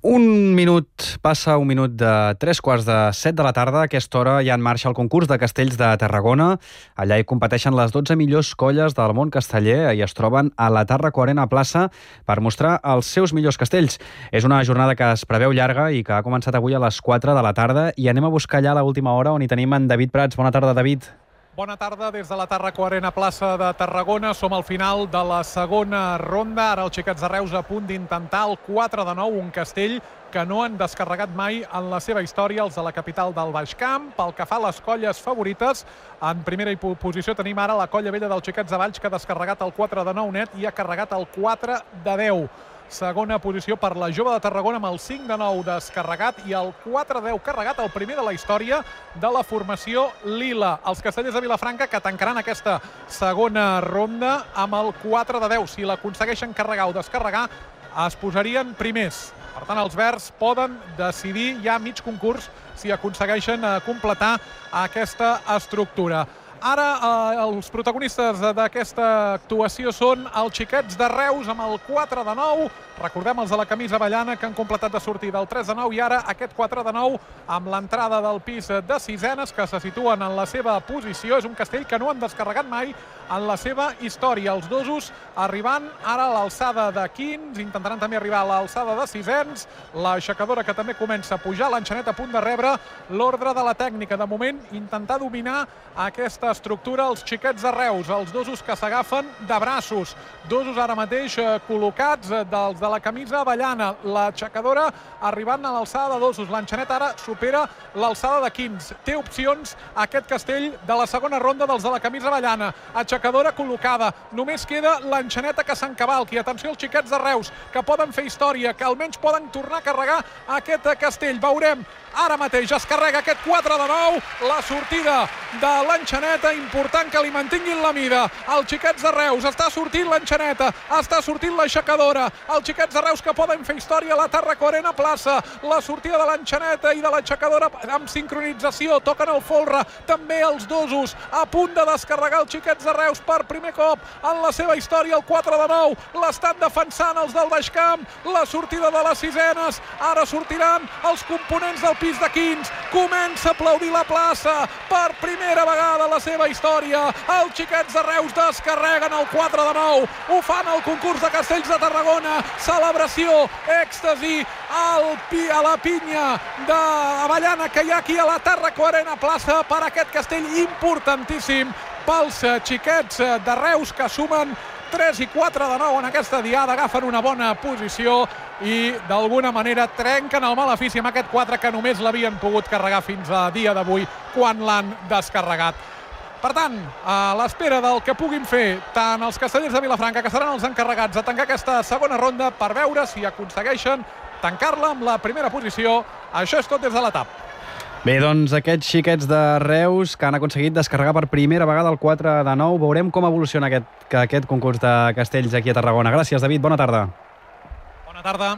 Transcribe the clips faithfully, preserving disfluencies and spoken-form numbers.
Un minut, passa un minut de tres quarts de set de la tarda. A aquesta hora hi ha en marxa el concurs de castells de Tarragona. Allà hi competeixen les dotze millors colles del món casteller i es troben a la Tàrraco Arena Plaça per mostrar els seus millors castells. És una jornada que es preveu llarga i que ha començat avui a les quatre de la tarda i anem a buscar allà a l'última hora on hi tenim en David Prats. Bona tarda, David. Bona tarda des de la Tàrraco Arena Plaça de Tarragona. Som al final de la segona ronda. Ara els xiquets de Reus a punt d'intentar el quatre de nou, un castell que no han descarregat mai en la seva història els de la capital del Baix Camp. Pel que fa a les colles favorites, en primera posició tenim ara la colla vella dels xiquets de Valls, que ha descarregat el quatre de nou net i ha carregat el quatre de deu. Segona posició per la jove de Tarragona amb el cinc de nou descarregat i el quatre de deu carregat, el primer de la història de la formació Lila. Els castellers de Vilafranca que tancaran aquesta segona ronda amb el quatre de deu. Si l'aconsegueixen carregar o descarregar, es posarien primers. Per tant, els verds poden decidir ja mig concurs si aconsegueixen completar aquesta estructura. Ara eh, els protagonistes d'aquesta actuació són els xiquets de Reus amb el quatre de nou. Recordem els de la camisa avellana que han completat de sortida el tres de nou i ara aquest quatre de nou amb l'entrada del pis de sisenes que se situen en la seva posició. És un castell que no han descarregat mai en la seva història. Els dosos arribant ara a l'alçada de quins, intentaran també arribar a l'alçada de sisens. L'aixecadora que també comença a pujar, l'enxanet a punt de rebre l'ordre de la tècnica. De moment, intentar dominar aquesta estructura els xiquets de Reus, els dosos que s'agafen de braços. Dosos ara mateix col·locats dels de la camisa avellana. L'aixecadora arribant a l'alçada de dosos. L'enxanet ara supera l'alçada de quins. Té opcions aquest castell de la segona ronda dels de la camisa avellana. Aixecadora col·locada. Només queda l'enxaneta que s'encavalqui. Atenció als xiquets de Reus, que poden fer història, que almenys poden tornar a carregar aquest castell. Veurem. Ara mateix es carrega aquest quatre de nou. La sortida de l'enxaneta, important que li mantinguin la mida. Els xiquets de Reus, està sortint l'enxaneta, està sortint l'aixecadora. Els xiquets de Reus que poden fer història a la Tàrraco Arena Plaça. La sortida de l'enxaneta i de l'aixecadora amb sincronització. Toquen el folre, també els dosos. A punt de descarregar els xiquets de Reus per primer cop en la seva història, el quatre de nou. L'estan defensant els del Baix Camp. La sortida de les sisenes. Ara sortiran els components del pis de quins. Comença a aplaudir la plaça per primera vegada a la seva història. Els xiquets de Reus descarreguen el quatre de nou. Ho fan al concurs de castells de Tarragona. Celebració, èxtasi al pi, a la pinya d'avellana que hi ha aquí a la Tàrraco Arena Plaça per aquest castell importantíssim pels xiquets de Reus que sumen tres i quatre de nou en aquesta diada, agafen una bona posició i d'alguna manera trenquen el malefici amb aquest quatre que només l'havien pogut carregar fins a dia d'avui quan l'han descarregat. Per tant, a l'espera del que puguin fer tant els castellers de Vilafranca, que seran els encarregats de tancar aquesta segona ronda per veure si aconsegueixen tancar-la amb la primera posició. Això és tot des de la T A P. Bé, doncs aquests xiquets de Reus que han aconseguit descarregar per primera vegada el quatre de nou. Veurem com evoluciona aquest, aquest concurs de castells aquí a Tarragona. Gràcies, David. Bona tarda. Bona tarda.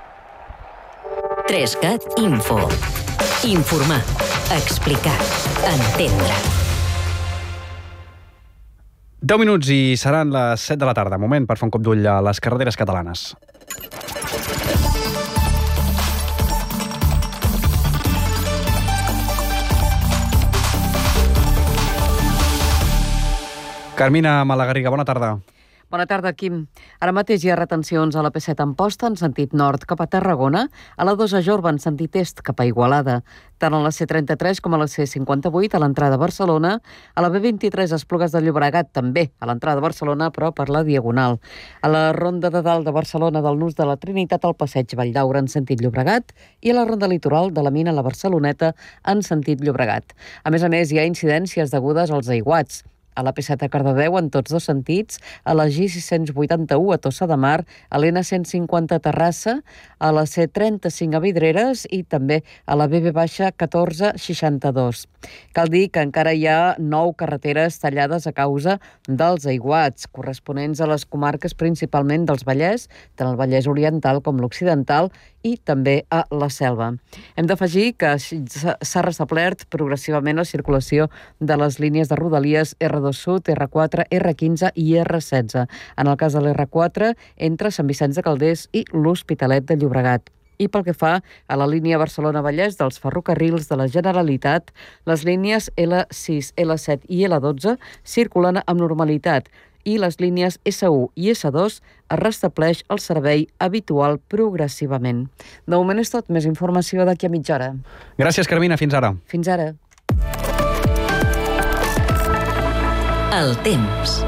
Trescat Info. Informar. Explicar. Entendre. deu minuts i seran les set de la tarda. Moment per fer un cop d'ull a les carreteres catalanes. Carmina Malagarriga, bona tarda. Bona tarda, Quim. Ara mateix hi ha retencions a la P set Amposta en sentit nord cap a Tarragona, a la dos a Jorba en sentit est cap a Igualada, tant a la C trenta-tres com a la C cinquanta-vuit a l'entrada a Barcelona, a la B vint-i-tres a Esplugues de Llobregat també a l'entrada a Barcelona, però per la Diagonal. A la Ronda de Dalt de Barcelona del Nus de la Trinitat al Passeig Valldaura en sentit Llobregat i a la Ronda Litoral de la Mina a la Barceloneta en sentit Llobregat. A més a més, hi ha incidències degudes als aiguats. A la P set a Cardedeu en tots dos sentits, a la G sis-cents vuitanta-u a Tossa de Mar, a l'N cent cinquanta a Terrassa, a la C trenta-cinc a Vidreres i també a la B B catorze seixanta-dos. Cal dir que encara hi ha nou carreteres tallades a causa dels aiguats, corresponents a les comarques principalment dels Vallès, tant el Vallès Oriental com l'Occidental, i també a la Selva. Hem d'afegir que s'ha restablert progressivament la circulació de les línies de Rodalies R dos Sud, R quatre, R quinze i R setze. En el cas de l'R quatre, entre Sant Vicenç de Calders i l'Hospitalet de Llobregat. I pel que fa a la línia Barcelona-Vallès dels ferrocarrils de la Generalitat, les línies L sis, L set i L dotze circulen amb normalitat i les línies S u i S dos es restableix el servei habitual progressivament. De moment és tot. Més informació d'aquí a mitja hora. Gràcies, Carmina. Fins ara. Fins ara. El temps.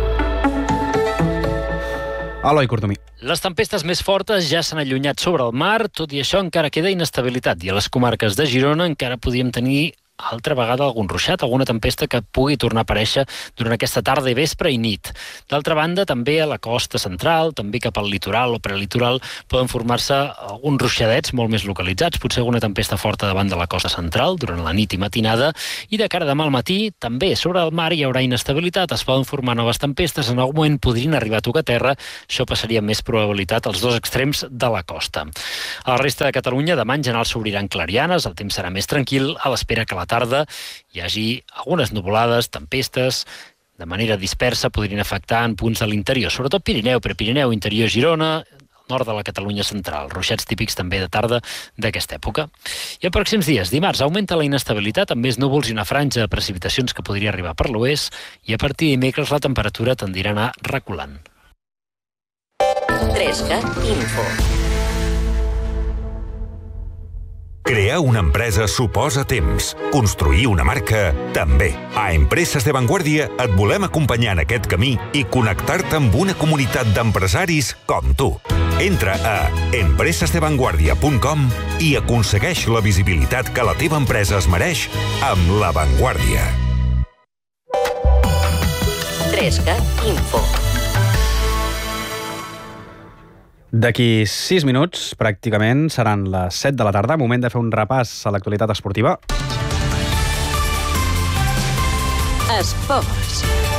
Eloi Cortomí. Les tempestes més fortes ja s'han allunyat sobre el mar, tot i això encara queda inestabilitat i a les comarques de Girona encara podíem tenir altra vegada algun ruixat, alguna tempesta que pugui tornar a aparèixer durant aquesta tarda i vespre i nit. D'altra banda, també a la costa central, també cap al litoral o prelitoral, poden formar-se alguns ruixadets molt més localitzats, potser alguna tempesta forta davant de la costa central durant la nit i matinada, i de cara a demà al matí, també sobre el mar hi haurà inestabilitat, es poden formar noves tempestes, en algun moment podrien arribar a tocar terra, això passaria més probabilitat als dos extrems de la costa. A la resta de Catalunya, demà en general s'obriran clarianes, el temps serà més tranquil, a l'espera que la tarda hi hagi algunes nuvolades, tempestes, de manera dispersa podrien afectar en punts de l'interior, sobretot Pirineu, Prepirineu, interior Girona, nord de la Catalunya central, ruixats típics també de tarda d'aquesta època. I en pròxims dies, dimarts, augmenta la inestabilitat amb més núvols i una franja de precipitacions que podria arribar per l'oest i a partir de dimecres la temperatura tendirà a anar reculant. Trescat Info. Crear una empresa suposa temps. Construir una marca, també. A Empreses de Vanguardia et volem acompanyar en aquest camí i connectar-te amb una comunitat d'empresaris com tu. Entra a empreses de vanguardia punt com i aconsegueix la visibilitat que la teva empresa es mereix amb La Vanguardia. Trescat Info. D'aquí sis minuts, pràcticament, seran les set de la tarda, moment de fer un repàs a l'actualitat esportiva. Esports.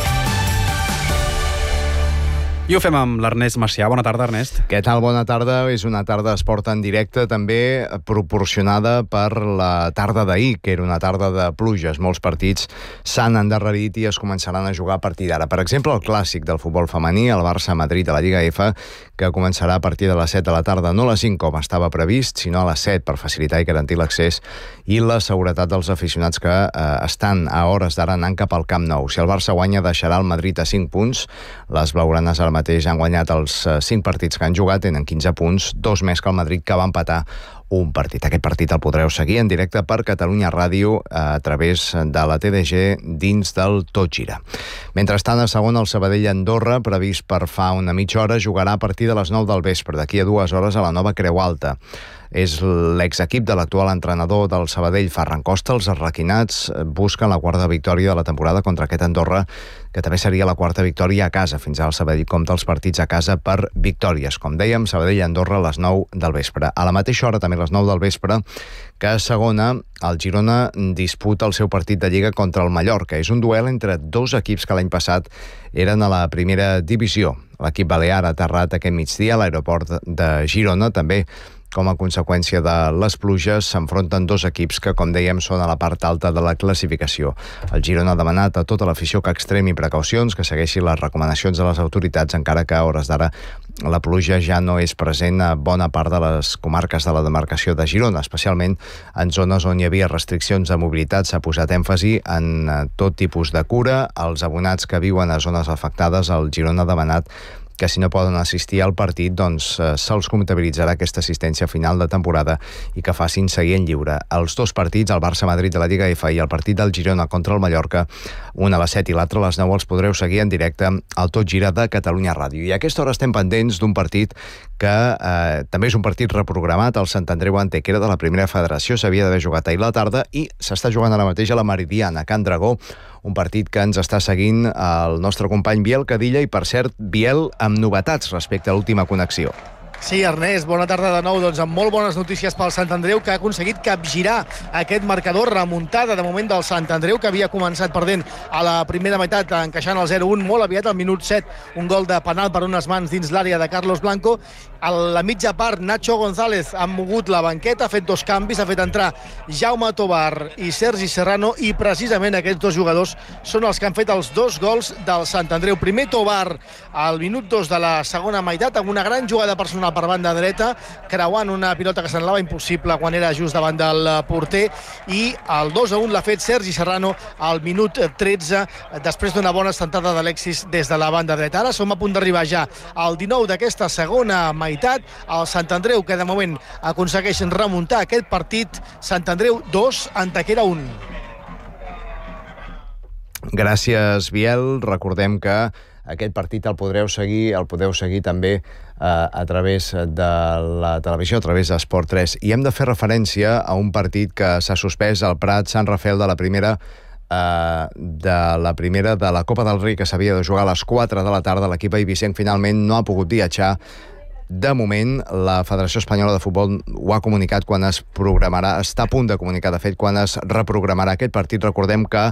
I ho fem amb l'Ernest Macià. Bona tarda, Ernest. Què tal? Bona tarda. És una tarda d'esport en directe, també proporcionada per la tarda d'ahir, que era una tarda de pluges. Molts partits s'han endarrerit i es començaran a jugar a partir d'ara. Per exemple, el clàssic del futbol femení, el Barça-Madrid a la Lliga F, que començarà a partir de les set de la tarda, no a les cinc com estava previst, sinó a les set per facilitar i garantir l'accés i la seguretat dels aficionats que eh, estan a hores d'ara anant cap al Camp Nou. Si el Barça guanya, deixarà el Madrid a cinc punts. Les blaugranes ara mateix han guanyat els cinc partits que han jugat, tenen quinze punts, dos més que el Madrid, que va empatar un partit. Aquest partit el podreu seguir en directe per Catalunya Ràdio a través de la T D G dins del Tot Gira. Mentrestant, a segon, el Sabadell-Andorra, previst per fa una mitja hora, jugarà a partir de les nou del vespre, d'aquí a dues hores a la nova Creu Alta. És l'exequip de l'actual entrenador del Sabadell, Ferran Costa. Els arlequinats busquen la quarta victòria de la temporada contra aquest Andorra, que també seria la quarta victòria a casa. Fins ara el Sabadell compta els partits a casa per victòries. Com dèiem, Sabadell-Andorra a les nou del vespre. A la mateixa hora, també a les nou del vespre, que a segona, el Girona disputa el seu partit de Lliga contra el Mallorca. És un duel entre dos equips que l'any passat eren a la primera divisió. L'equip balear ha aterrat aquest migdia a l'aeroport de Girona, també com a conseqüència de les pluges. S'enfronten dos equips que, com dèiem, són a la part alta de la classificació. El Girona ha demanat a tota l'afició que extremi precaucions, que segueixi les recomanacions de les autoritats, encara que a hores d'ara la pluja ja no és present a bona part de les comarques de la demarcació de Girona, especialment en zones on hi havia restriccions de mobilitat. S'ha posat èmfasi en tot tipus de cura. Els abonats que viuen a zones afectades, el Girona ha demanat que si no poden assistir al partit, doncs eh, se'ls comptabilitzarà aquesta assistència final de temporada i que facin seguir en lliure. Els dos partits, el Barça-Madrid de la Lliga F i el partit del Girona contra el Mallorca, un a les set i l'altre a les nou, els podreu seguir en directe al Tot Gira de Catalunya Ràdio. I a aquesta hora estem pendents d'un partit que eh, també és un partit reprogramat, el Sant Andreu Antequera de la Primera Federació. S'havia d'haver jugat ahir a la tarda i s'està jugant ara mateix a la Meridiana, a Can Dragó, un partit que ens està seguint el nostre company Biel Cadilla i, per cert, Biel, amb novetats respecte a l'última connexió. Sí, Ernest, bona tarda de nou. Doncs amb molt bones notícies pel Sant Andreu, que ha aconseguit capgirar aquest marcador, remuntada de moment del Sant Andreu, que havia començat perdent a la primera meitat, encaixant el zero un molt aviat, al minut set, un gol de penal per unes mans dins l'àrea de Carlos Blanco. A la mitja part, Nacho González ha mogut la banqueta, ha fet dos canvis, ha fet entrar Jaume Tobar i Sergi Serrano, i precisament aquests dos jugadors són els que han fet els dos gols del Sant Andreu. Primer Tobar al minut dos de la segona meitat, amb una gran jugada personal per banda dreta, creuant una pilota que semblava impossible quan era just davant del porter, i el dos a un l'ha fet Sergi Serrano al minut tretze, després d'una bona sentada d'Alexis des de la banda dreta. Ara som a punt d'arribar ja al dinou d'aquesta segona meitat. El Sant Andreu, que de moment aconsegueix remuntar aquest partit. Sant Andreu dos, Antequera un. Gràcies, Biel. Recordem que aquest partit el podreu seguir, el podeu seguir també eh, a través de la televisió, a través d'Esport tres. I hem de fer referència a un partit que s'ha suspès al Prat Sant Rafael de la primera eh, de la primera de la Copa del Rei, que s'havia de jugar a les quatre de la tarda. L'equip eivissenc finalment no ha pogut viatjar. De moment, la Federació Espanyola de Futbol ho ha comunicat quan es programarà, està a punt de comunicar, de fet, quan es reprogramarà aquest partit. Recordem que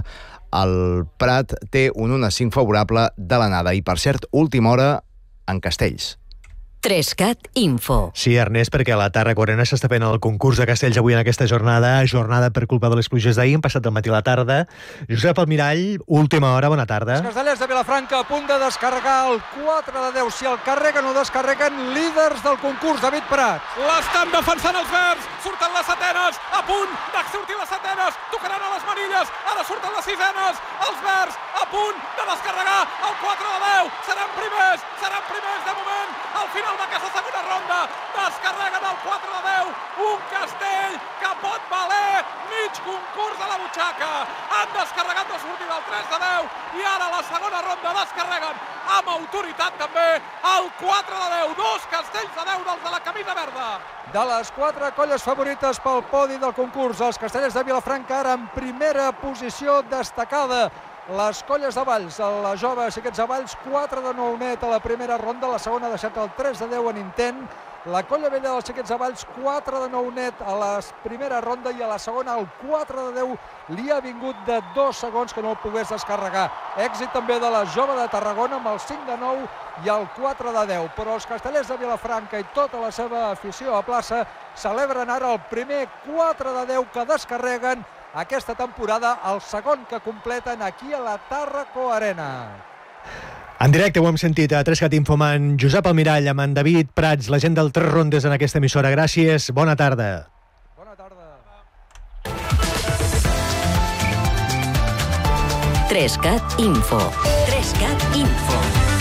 el Prat té un un a cinc favorable de l'anada i, per cert, última hora en Castells. Trescat Info. Sí, Ernest, perquè a la Tarraconena s'està fent el concurs de castells avui en aquesta jornada, jornada per culpa de les pluges d'ahir, hem passat el matí a la tarda. Josep Almirall, última hora, bona tarda. Els castellers de Vilafranca a punt de descarregar el quatre de deu. Si el carreguen o descarreguen, líders del concurs, David Prat. L'estan defensant els verds, surten les setenes, a punt de sortir les setenes, tocaran a les manilles, ara surten les sisenes, els verds a punt de descarregar el quatre de deu. Seran primers, seran primers de moment, al final d'aquesta segona ronda, descarreguen el quatre de deu, un castell que pot valer mig concurs a la butxaca. Han descarregat de sortir del tres de deu i ara la segona ronda descarreguen amb autoritat també el quatre de deu, dos castells de deu dels de la camisa verda. De les quatre colles favorites pel podi del concurs, els castellers de Vilafranca ara en primera posició destacada. Les colles de Valls, la jove Xiquets de Valls, quatre de nou net a la primera ronda, la segona ha deixat el tres de deu en intent. La colla vella dels Xiquets de Valls, quatre de nou net a la primera ronda i a la segona el quatre de deu li ha vingut de dos segons que no el pogués descarregar. Èxit també de la jove de Tarragona amb el cinc de nou i el quatre de deu. Però els castellers de Vilafranca i tota la seva afició a plaça celebren ara el primer quatre de deu que descarreguen aquesta temporada, el segon que completen aquí a la Tarraco-Arena. En directe ho hem sentit a Trescat Info amb en Josep Almirall, amb en David Prats, la gent del Tres Rondes en aquesta emissora. Gràcies, bona tarda. Bona tarda. Trescat Info. Trescat Info.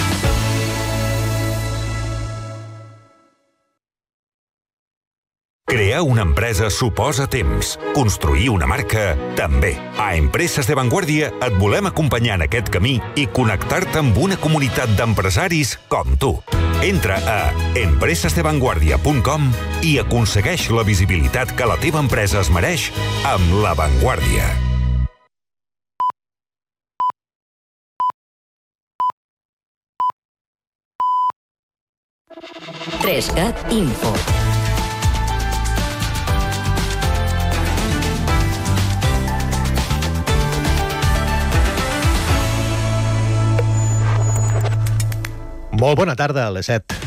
Crear una empresa suposa temps. Construir una marca, també. A Empreses de Vanguardia et volem acompanyar en aquest camí i connectar-te amb una comunitat d'empresaris com tu. Entra a empresas de vanguardia punt com i aconsegueix la visibilitat que la teva empresa es mereix amb La Vanguardia. Trescat Info. Molt bona tarda, a les set.